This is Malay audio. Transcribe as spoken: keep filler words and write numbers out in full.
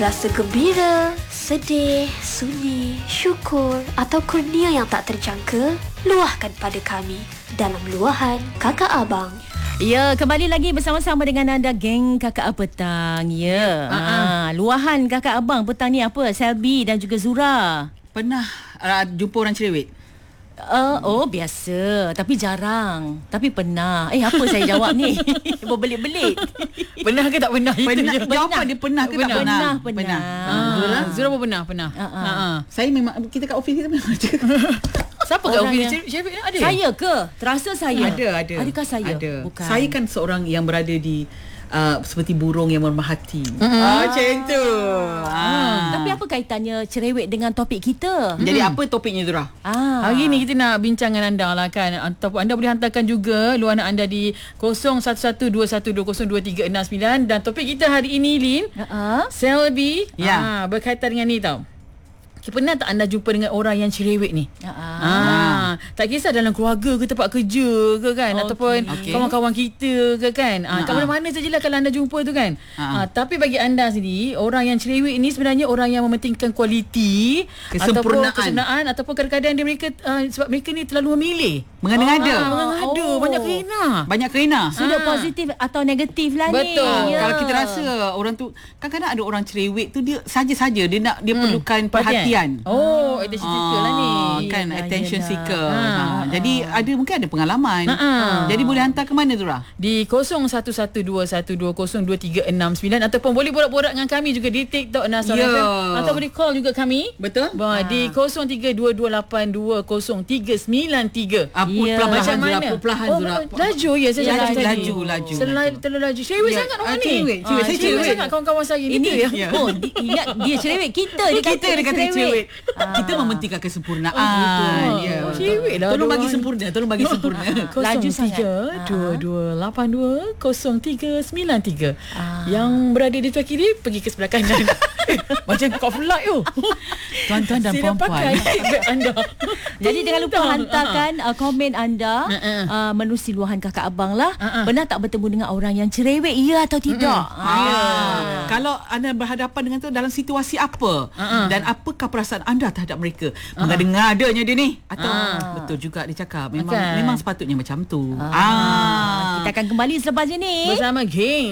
Rasa gembira, sedih, sunyi, syukur atau kurnia yang tak terjangka, luahkan pada kami dalam Luahan Kakak Abang. Ya, kembali lagi bersama-sama dengan anda, geng Kakak Petang. Ya, uh-uh. ha, luahan Kakak Abang petang ni apa? Selby dan juga Zura. Pernah uh, jumpa orang cerewet? Uh, oh, biasa. Tapi jarang. Tapi pernah. Eh, apa saya jawab ni? Berbelit-belit. Pernah ke tak pernah? Pernah. Jawapan dia pernah ke pernah. tak pernah? Pernah, pernah. Pernah. Ah. Zura? Zura pun pernah, pernah. Uh-uh. Uh-uh. Saya memang, kita kat office kita memang ada. Siapa kat Orang office yang- cerewet ada? Saya ke? Terasa saya? Ada, ada. Adakah saya? Ada. Bukan. Saya kan seorang yang berada di uh, seperti burung yang mermahati. Mm-hmm. Ah, macam tu. Ah. Tapi apa kaitannya cerewet dengan topik kita? Jadi apa topiknya Zura? Ah. Hari ni kita nak bincang dengan anda lah kan. Ataupun anda boleh hantarkan juga luahan anda di kosong satu satu dua satu dua kosong dua tiga enam sembilan. Dan topik kita hari ini, Lin, Uh-uh. Selby, Ya. ah, berkaitan dengan ni tau. Pernah tak anda jumpa dengan orang yang cerewet ni? Uh-uh. Ah, tak kisah dalam keluarga ke, tempat kerja ke kan, Okey. ataupun Okey. kawan-kawan kita ke kan. Ah, kat Ha-ha. mana-mana sajalah kalau anda jumpa tu kan. Ha-ha. Ah, tapi bagi anda sendiri, orang yang cerewet ni sebenarnya orang yang mementingkan kualiti, Kesempurnaan. ataupun kesempurnaan, ataupun kadang-kadang dia mereka uh, sebab mereka ni terlalu memilih. Mengada-ngada. Ah, mengada, Oh. banyak kerana. Banyak kerana. Sudut Ah. positif atau negatif lah ni. Betul. Ah, Ya. Kalau kita rasa orang tu, kadang-kadang ada orang cerewet tu dia saja-saja dia nak dia Hmm, perlukan perhatian. Oh, attention seeker lah ni. Ah, kan Yelah, attention yelah. seeker. Ah, Ha, ah, jadi ada mungkin ada pengalaman. Ah, ah. Jadi boleh hantar ke mana tu Ra? Di kosong satu satu dua satu dua kosong dua tiga enam sembilan ataupun boleh borak-borak dengan kami juga di TikTok Nasar Ya. F M atau boleh call juga kami. Betul? Bah, di kosong tiga dua dua lapan dua kosong tiga sembilan tiga. Apa Ya. perlahan Macam Zura? mana? Perlahan Oh, Zura. laju ya saya Ya, cakap laju, tadi. laju, laju, Selain laju. terlalu laju. Cerewet Ya, sangat orang ah, ni. cerewet, cerewet. Ah, Saya cerewet cerewet. sangat kawan-kawan saya. Ini Itu ya. Ya. Oh, di, ingat dia cerewet. Kita dia Kita dia kata cerewet. Ah. Kita mementingkan kesempurnaan. Oh, Ya. cerewet lah Tolong dia bagi orang. sempurna, tolong bagi sempurna. Laju kosong tiga dua dua lapan dua kosong tiga sembilan tiga. Yang berada di sebelah kiri pergi ke sebelah kanan. Macam kau flight tu. Tuan-tuan dan Sila pakai puan-puan. beg anda. Jadi jangan lupa Tentang. hantarkan uh, komen anda Uh-uh. uh, menerusi luahan Kakak Abang lah. Uh-uh. Pernah tak bertemu dengan orang yang cerewet, ya atau tidak? Ah, kalau anda berhadapan dengan tu dalam situasi apa Ah. dan apakah perasaan anda terhadap mereka? Mengada-ngadanya dia ni atau Ah. betul juga dia cakap memang Kan? memang sepatutnya macam tu. Ah. Ah. Kita akan kembali selepas ini. Bersama geng